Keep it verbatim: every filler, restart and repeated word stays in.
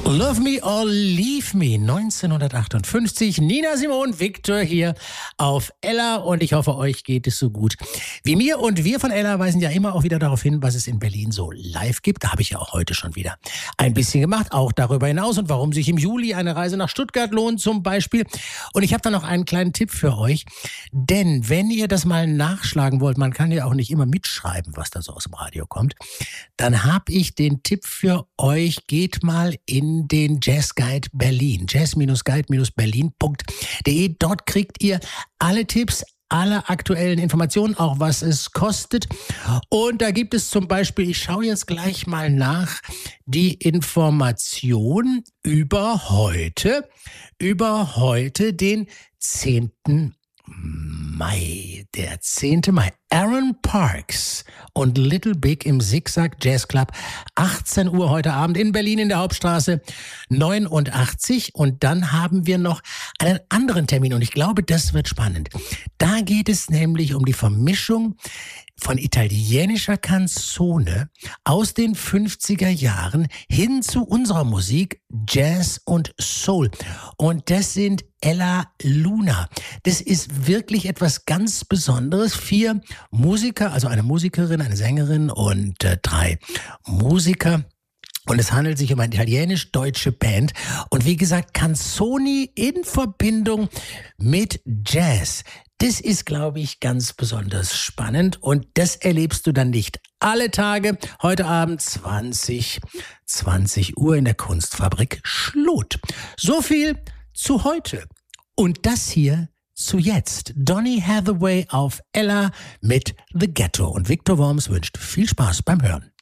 Love Me or Leave Me, neunzehnhundertachtundfünfzig. Nina Simone, Victor hier auf Ella und ich hoffe, euch geht es so gut wie mir. Und wir von Ella weisen ja immer auch wieder darauf hin, was es in Berlin so live gibt. Da habe ich ja auch heute schon wieder ein bisschen gemacht, auch darüber hinaus und warum sich im Juli eine Reise nach Stuttgart lohnt zum Beispiel. Und ich habe da noch einen kleinen Tipp für euch, denn wenn ihr das mal nachschlagen wollt, man kann ja auch nicht immer mitschreiben, was da so aus dem Radio kommt, dann habe ich den Tipp für euch, geht mal in den Jazz Guide Berlin, jazz Guide Berlin punkt de. Dort kriegt ihr alle Tipps, alle aktuellen Informationen, auch was es kostet. Und da gibt es zum Beispiel, ich schaue jetzt gleich mal nach, die Information über heute, über heute, den zehnten Mai, der zehnte Mai. Aaron Parks und Little Big im Zigzag Jazz Club, achtzehn Uhr heute Abend in Berlin in der Hauptstraße neunundachtzig. Und dann haben wir noch einen anderen Termin und ich glaube, das wird spannend. Da geht es nämlich um die Vermischung von italienischer Canzone aus den fünfziger Jahren hin zu unserer Musik, Jazz und Soul. Und das sind Ella Luna. Das ist wirklich etwas ganz Besonderes. Vier Musiker, also eine Musikerin, eine Sängerin und äh, drei Musiker. Und es handelt sich um eine italienisch-deutsche Band. Und wie gesagt, Canzoni in Verbindung mit Jazz. Das ist, glaube ich, ganz besonders spannend. Und das erlebst du dann nicht alle Tage. Heute Abend zwanzig, zwanzig Uhr in der Kunstfabrik Schloth. So viel zu heute. Und das hier zu jetzt. Donny Hathaway auf Ella mit The Ghetto. Und Victor Worms wünscht viel Spaß beim Hören.